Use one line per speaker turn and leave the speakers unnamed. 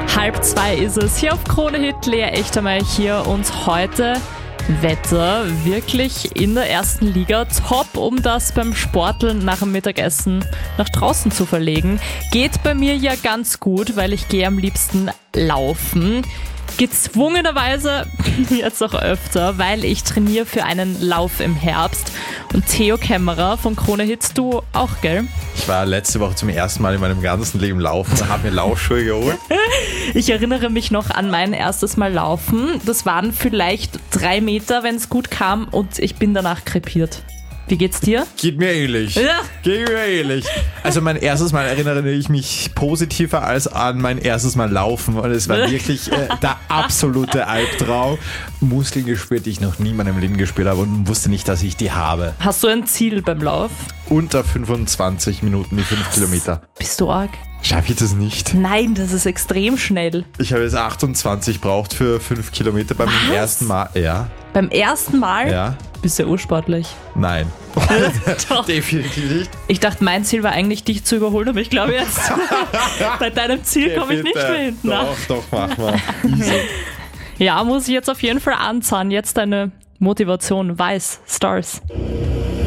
1:30 ist es. Hier auf Krone Hit, Lea Echtermeier hier und heute Wetter wirklich in der ersten Liga top, um das beim Sporteln nach dem Mittagessen nach draußen zu verlegen. Geht bei mir ja ganz gut, weil ich gehe am liebsten laufen. Gezwungenerweise jetzt auch öfter, weil ich trainiere für einen Lauf im Herbst. Und Theo Kämmerer von Krone Hit, du auch, gell?
Ich war letzte Woche zum ersten Mal in meinem ganzen Leben laufen und habe mir Laufschuhe geholt.
Ich erinnere mich noch an mein erstes Mal laufen. Das waren vielleicht 3 Meter, wenn es gut kam, und ich bin danach krepiert. Wie geht's dir?
Geht mir ähnlich.
Ja.
Geht mir ähnlich. Also mein erstes Mal erinnere ich mich positiver als an mein erstes Mal laufen. Und es war wirklich der absolute Albtraum. Muskeln gespürt, die ich noch nie in meinem Leben gespürt habe und wusste nicht, dass ich die habe.
Hast du ein Ziel beim Lauf?
Unter 25 Minuten die 5 Kilometer.
Bist du arg?
Schaffe ich das nicht?
Nein, das ist extrem schnell.
Ich habe jetzt 28 braucht für 5 Kilometer beim ersten Mal. Ja.
Beim ersten Mal?
Ja.
Bist du ursportlich?
Nein.
Doch.
Definitiv nicht.
Ich dachte, mein Ziel war eigentlich, dich zu überholen, aber ich glaube jetzt, bei deinem Ziel komme ich nicht mehr hinten nach.
Doch, mach mal. Easy.
Ja, muss ich jetzt auf jeden Fall anzahlen. Jetzt deine Motivation. Weiß, Stars.